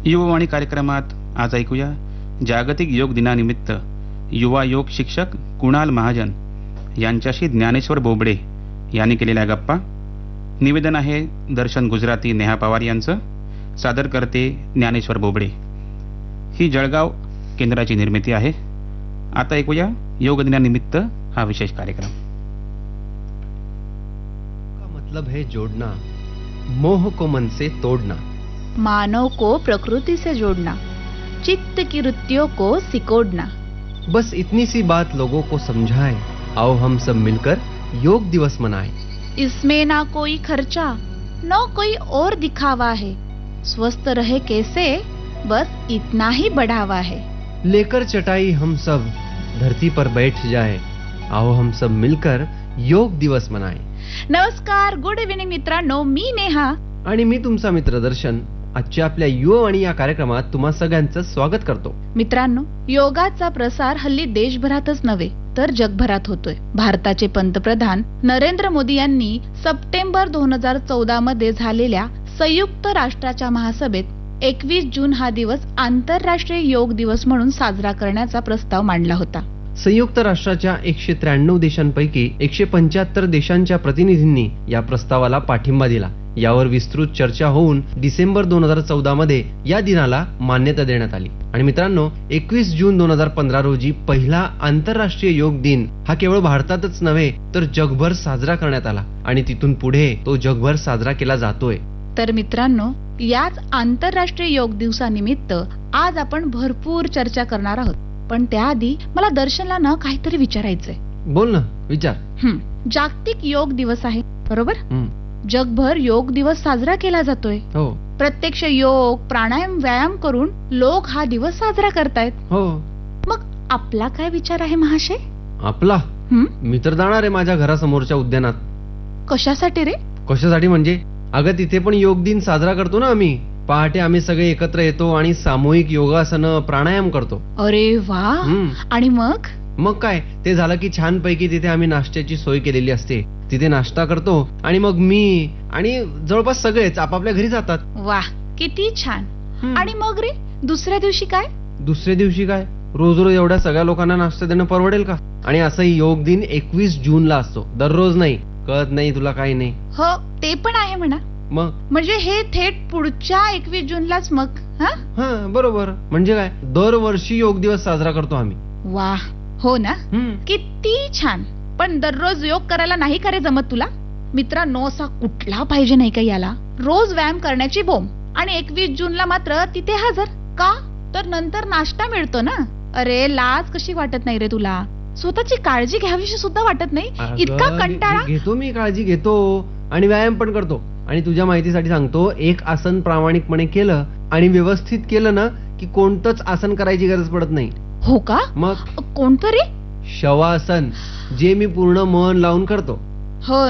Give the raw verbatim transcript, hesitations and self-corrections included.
युववाणी कार्यक्रमात आज ऐकूया जागतिक योग दिनानिमित्त युवा योग शिक्षक कुणाल महाजन यांच्याशी ज्ञानेश्वर बोबडे यांनी केलेल्या गप्पा. निवेदन आहे दर्शन गुजराती नेहा पवार यांचं. सादर करते ज्ञानेश्वर बोबडे. ही जळगाव केंद्राची निर्मिती आहे. आता ऐकूया योग दिनानिमित्त हा विशेष कार्यक्रम. का मतलब है जोड़ना, मोह को मन से तोड़ना, मानव को प्रकृति से जोड़ना, चित्त की वृत्तियों को सिकोड़ना. बस इतनी सी बात लोगों को समझाए. आओ हम सब मिलकर योग दिवस मनाएं. इसमें ना कोई खर्चा न कोई और दिखावा है. स्वस्थ रहे कैसे, बस इतना ही बढ़ावा है. लेकर चटाई हम सब धरती पर बैठ जाए. आओ हम सब मिलकर योग दिवस मनाएं. नमस्कार, गुड इव्हिनिंग मित्रांनो. मी नेहा आणि मी तुमचा मित्र दर्शन आजच्या आपल्या युववाणी या कार्यक्रमात तुम्हा सगळ्यांचं स्वागत करतो. मित्रांनो, योगाचा प्रसार हल्ली देशभरातच नव्हे तर जगभरात होतोय. भारताचे पंतप्रधान नरेंद्र मोदी यांनी सप्टेंबर दोन हजार चौदा मध्ये झालेल्या संयुक्त राष्ट्राच्या महासभेत एकवीस जून हा दिवस आंतरराष्ट्रीय योग दिवस म्हणून साजरा करण्याचा प्रस्ताव मांडला होता. संयुक्त राष्ट्राच्या एकशे त्र्याण्णव देशांपैकी एकशे पंच्याहत्तर देशांच्या प्रतिनिधींनी या प्रस्तावाला पाठिंबा दिला. यावर विस्तृत चर्चा होऊन डिसेंबर दोन हजार चौदा मध्ये या दिनाला मान्यता देण्यात आली. आणि मित्रांनो, एकवीस जून दोन हजार पंधरा रोजी पहिला आंतरराष्ट्रीय योग दिन हा केवळ भारतातच नव्हे तर जगभर साजरा करण्यात आला आणि तिथून पुढे तो जगभर साजरा केला जातोय. तर मित्रांनो, याच आंतरराष्ट्रीय योग दिवसानिमित्त आज आपण भरपूर चर्चा करणार आहोत. पण त्याआधी मला दर्शनला ना काहीतरी विचारायचंय. बोल ना, विचार. हं, जागतिक योग दिवस आहे बरोबर. हं. जगभर योग दिवस साजरा केला जातोय. हो प्रत्यक्ष योग प्राणायाम व्यायाम करून लोक हा दिवस साजरा करतायत. हो. मग आपला काय विचार आहे महाशय? आपला हं? मी तर जाणार आहे माझ्या घरासमोरच्या उद्यानात. कशासाठी रे? कशासाठी म्हणजे अगं तिथे पण योग दिन साजरा करतो ना आम्ही. पहाटे आम्ही सगळे एकत्र येतो आणि सामूहिक योगासनं प्राणायाम करतो. अरे वा. हं. आणि मग मग काय, ते झालं की छानपैकी तिथे आम्ही नाश्त्याची सोय केलेली असते. तिथे नाश्ता करतो आणि मग मी आणि जवळपास सगळेच आपापल्या घरी जातात. वा, किती छान. हं. आणि मग रे दुसऱ्या दिवशी काय? दुसऱ्या दिवशी काय, रोज रोज एवढ्या सगळ्या लोकांना नाश्ता देणं परवडेल का? आणि असंही योग दिन एकवीस जून ला असतो, दररोज नाही. कळत नाही तुला? काही नाही. हो, ते पण आहे म्हणा. मग म्हणजे हे थेट पुढच्या एकवीस जूनलाच मग. हा हा बरोबर. म्हणजे काय, दरवर्षी योग दिवस साजरा करतो आम्ही. वा, हो ना. हं. किती छान. पण दररोज योग करायला नाही का रे जमत तुला? मित्रांनो, असा कुठला पाहिजे नाही का याला रोज व्यायाम करण्याची बोंब आणि एकवीस जूनला मात्र तिथे हजर का? तर नंतर नाश्ता मिळतो ना. अरे लाज कशी वाटत नाही रे तुला? स्वतःची काळजी घ्यावीशी सुद्धा वाटत नाही? इतका अगं, कंटाळा. घे- घेतो मी काळजी घेतो आणि व्यायाम पण करतो. आणि तुझ्या माहितीसाठी सांगतो, एक आसन प्रामाणिकपणे केलं आणि व्यवस्थित केलं ना की कोणतंच आसन करायची गरज पडत नाही. हो का? मग कोणतं रे? शवासन, जे मी पूर्ण मन लावून करतो. हो